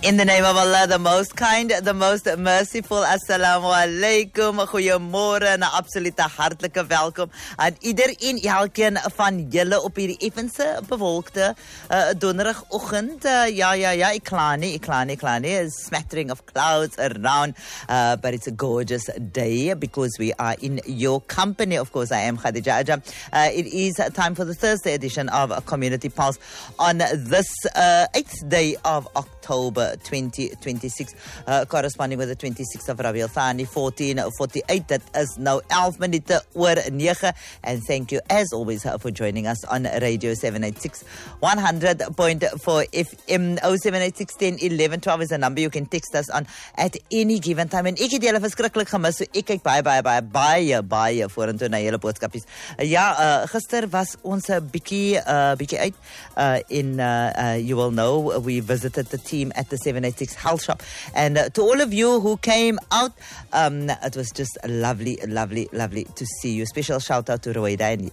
In the name of Allah, the most kind, the most merciful. Assalamu alaikum. Goeiemôre en 'n absolute hartlike welkom aan iedereen, elkeen van julle op hierdie effense bewolkte donderdagoggend. Ja, ek kla nie. A smattering of clouds around, but it's a gorgeous day because we are in your company. Of course, I am Khadija Ajam. It is time for the Thursday edition of Community Pulse on this 8th day of October 2026, corresponding with the 26th of Rabiul Thani 1448. That is now 11 minute oor 9. And thank you as always for joining us on Radio 786 100.4 FM. 0786 10 11 12 is a number you can text us on at any given time. En ek het julle verskriklik gemis, so ek kyk baie vorentoe na julle boodskapies. Gister was ons 'n bietjie uit in you will know we visited the team at the 786 Health Shop, and to all of you who came out, it was just lovely to see you. Special shout out to Roida and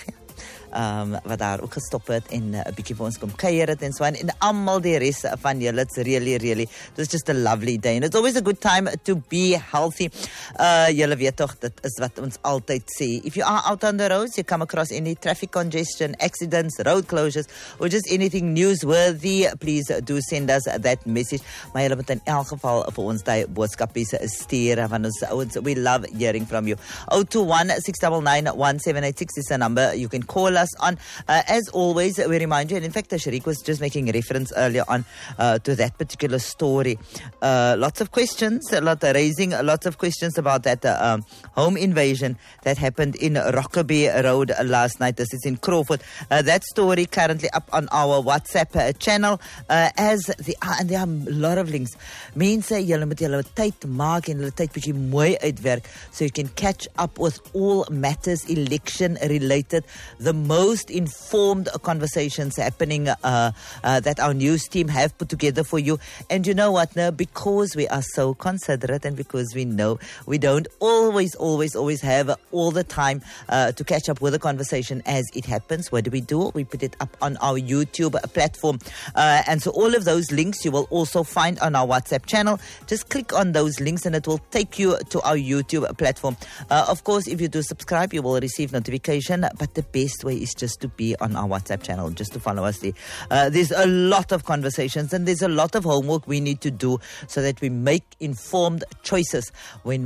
wat daar ook gestop het en 'n bietjie vir ons kom kuier het en so aan, en almal die res van julle. It's really it was just a lovely day, and it's always a good time to be healthy. Julle weet tog, dit is wat ons altyd sê. If you are out on the roads, you come across any traffic congestion, accidents, road closures, or just anything newsworthy, please do send us that message. Maar julle moet in elk geval vir ons daai boodskapies stuur van ons. We love hearing from you. 021 699 1786 is a number you can call us on. As always, we remind you, and in fact, Sharik was just making reference earlier on to that particular story. Lots of questions, raising lots of questions about that home invasion that happened in Rockaby Road last night. This is in Crawford. That story currently up on our WhatsApp channel. And there are a lot of links. Mense, julle moet julle tyd maak en julle tyd bietjie mooi uitwerk so you can catch up with all matters election related. The most informed conversations happening that our news team have put together for you. And you know what, because we are so considerate and because we know we don't always have all the time to catch up with the conversation as it happens, what do? We put it up on our YouTube platform. And so all of those links you will also find on our WhatsApp channel. Just click on those links and it will take you to our YouTube platform. Of course, if you do subscribe, you will receive notification, but the best way is just to be on our WhatsApp channel, just to follow us there. There's a lot of conversations and there's a lot of homework we need to do so that we make informed choices when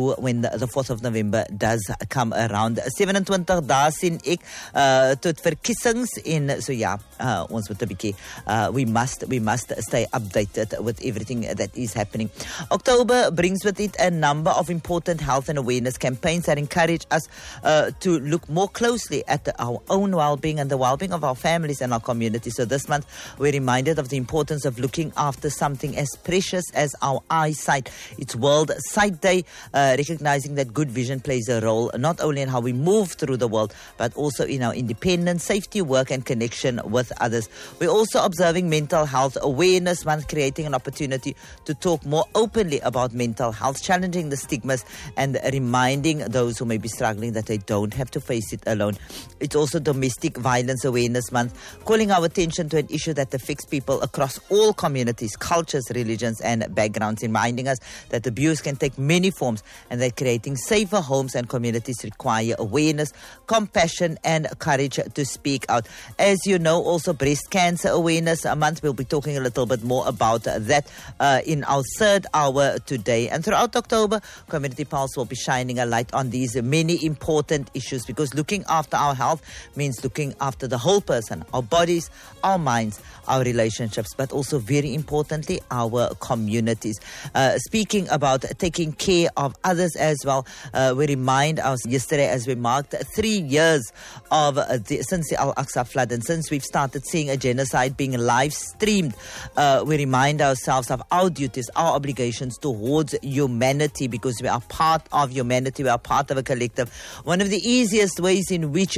the 4th of November does come around. 27 dae sien ek tot verkiesings en so ons moet 'n bietjie we must stay updated with everything that is happening. October brings with it a number of important health and awareness campaigns that encourage us to look more closely at our own well-being and the well-being of our families and our community. So this month we're reminded of the importance of looking after something as precious as our eyesight. It's World Sight Day, recognizing that good vision plays a role not only in how we move through the world but also in our independence, safety, work and connection with others. We're also observing Mental Health Awareness Month, creating an opportunity to talk more openly about mental health, challenging the stigmas and reminding those who may be struggling that they don't have to face it alone. It's also Domestic Violence Awareness Month, calling our attention to an issue that affects people across all communities, cultures, religions and backgrounds, reminding us that abuse can take many forms and that creating safer homes and communities require awareness, compassion and courage to speak out. As you know, also Breast Cancer Awareness Month. We'll be talking a little bit more about that in our third hour today. And throughout October, Community Pulse will be shining a light on these many important issues, because looking after our health means looking after the whole person, our bodies, our minds, our relationships, but also very importantly, our communities. Speaking about taking care of others as well, we remind us yesterday as we marked 3 years of since the Al-Aqsa flood and since we've started seeing a genocide being live streamed, we remind ourselves of our duties, our obligations towards humanity, because we are part of humanity, we are part of a collective. One of the easiest ways in which to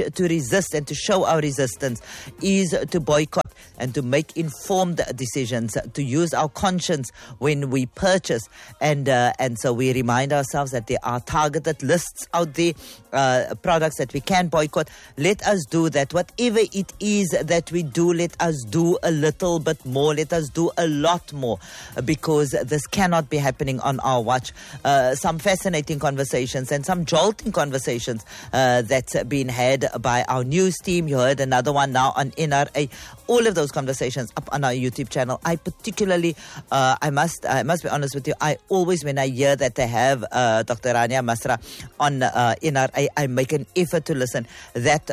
resist and to show our resistance is to boycott and to make informed decisions, to use our conscience when we purchase. And so we remind ourselves that there are targeted lists out there, products that we can boycott. Let us do that. Whatever it is that we do, let us do a little bit more. Let us do a lot more, because this cannot be happening on our watch. Some fascinating conversations and some jolting conversations that's been had by our news team. You heard another one now on NRA. All of those conversations up on our YouTube channel. I particularly, I must be honest with you, I always, when I hear that they have Dr. Rania Masra on NRA, I make an effort to listen. That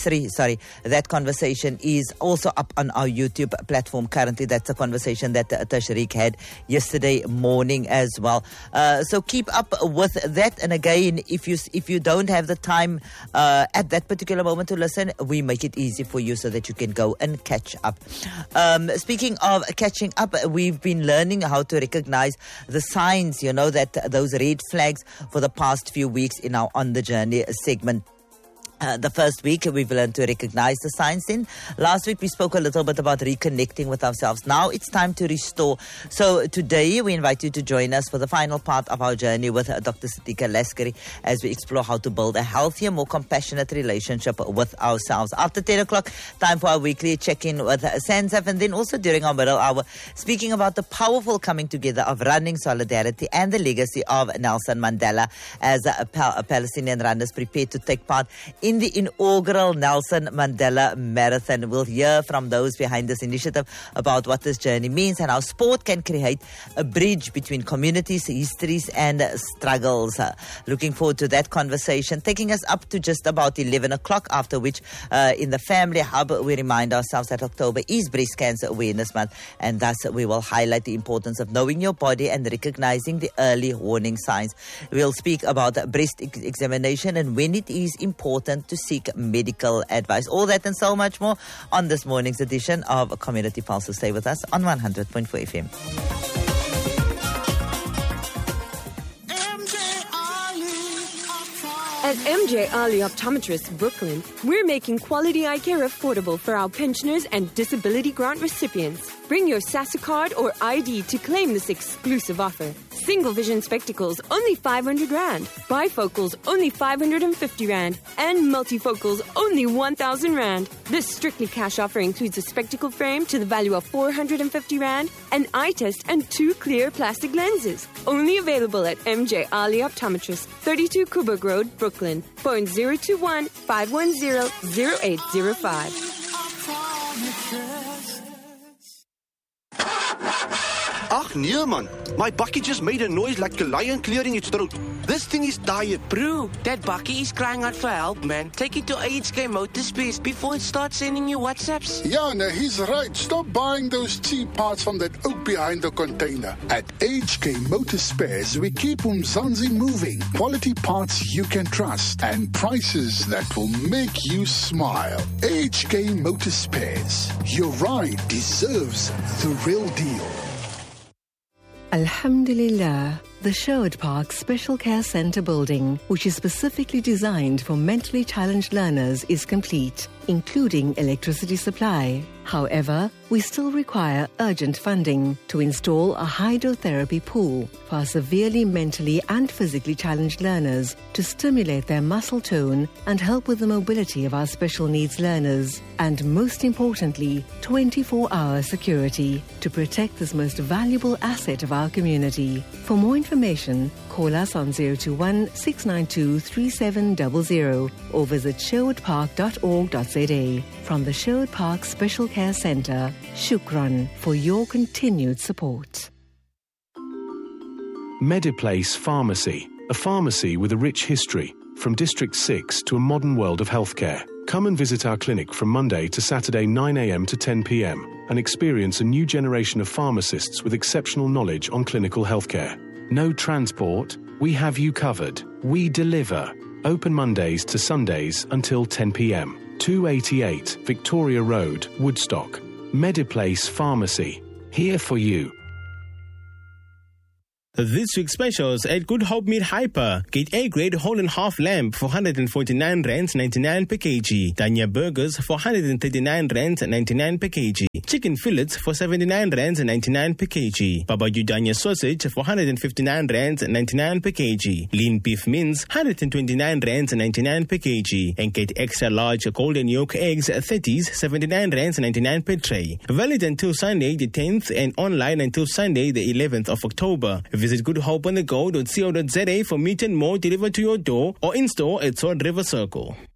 that conversation is also up on our YouTube platform currently. That's a conversation that Tashriq had yesterday morning as well. So keep up with that. And again, if you don't have the time at that particular moment to listen, we make it easy for you so that you can go and catch up. Speaking of catching up, we've been learning how to recognize the signs, that those red flags for the past few weeks in our On the Journey segment. The first week, we've learned to recognize the signs. Then last week, we spoke a little bit about reconnecting with ourselves. Now it's time to restore. So today, we invite you to join us for the final part of our journey with Dr. Satika Laskari as we explore how to build a healthier, more compassionate relationship with ourselves. After 10 o'clock, time for our weekly check-in with Sansaf, and then also during our middle hour, speaking about the powerful coming together of running solidarity and the legacy of Nelson Mandela as Palestinian runners prepare to take part in the inaugural Nelson Mandela Marathon. We'll hear from those behind this initiative about what this journey means and how sport can create a bridge between communities, histories and struggles. Looking forward to that conversation, taking us up to just about 11 o'clock, after which in the Family Hub we remind ourselves that October is Breast Cancer Awareness Month, and thus we will highlight the importance of knowing your body and recognizing the early warning signs. We'll speak about breast examination and when it is important to seek medical advice. All that and so much more on this morning's edition of Community Pulse. So stay with us on 100.4 FM. At MJ Ali Optometrists Brooklyn, we're making quality eye care affordable for our pensioners and disability grant recipients. Bring your SASU card or ID to claim this exclusive offer. Single vision spectacles, only 500 Rand. Bifocals, only 550 Rand. And multifocals, only 1,000 Rand. This strictly cash offer includes a spectacle frame to the value of 450 Rand, an eye test, and 2 clear plastic lenses. Only available at MJ Ali Optometrists, 32 Coburg Road, Brooklyn. Phone 021-510-0805. Ach nee man, my bakkie just made a noise like a lion clearing its throat. This thing is tired. Bro, that bakkie is crying out for help, man. Take it to HK Motorspares before it starts sending you WhatsApps. Yeah, no, he's right. Stop buying those cheap parts from that oak behind the container. At HK Motorspares, we keep Umzansi moving. Quality parts you can trust and prices that will make you smile. HK Motorspares. Your ride deserves the real deal. Alhamdulillah, the Sherwood Park Special Care Centre building, which is specifically designed for mentally challenged learners, is complete, including electricity supply. However, we still require urgent funding to install a hydrotherapy pool for our severely mentally and physically challenged learners to stimulate their muscle tone and help with the mobility of our special needs learners. And most importantly, 24-hour security to protect this most valuable asset of our community. For more information, call us on 021-692-3700 or visit sherwoodpark.org.za. From the Sherwood Park Special Care Centre, Shukran for your continued support. Mediplace Pharmacy, a pharmacy with a rich history, from District 6 to a modern world of healthcare. Come and visit our clinic from Monday to Saturday 9 a.m. to 10 p.m. and experience a new generation of pharmacists with exceptional knowledge on clinical healthcare. No transport, we have you covered. We deliver. Open Mondays to Sundays until 10 p.m. 288 Victoria Road, Woodstock. Mediplace Pharmacy. Here for you. This week's specials at Good Hope Meat Hyper. Get A grade whole and half lamb for 149 rands 99 per kg. Danya burgers for 139 rands 99 per kg. Chicken fillets for 79 rands 99 per kg. Baba Danya sausage for 159 rands 99 per kg. Lean beef mince 129 rands 99 per kg. And get extra large golden yolk eggs 30s 79 rands 99 per tray. Valid until Sunday the 10th and online until Sunday the 11th of October. Visit goodhopeonthego.co.za for meat and more delivered to your door or in store at Sword River Circle.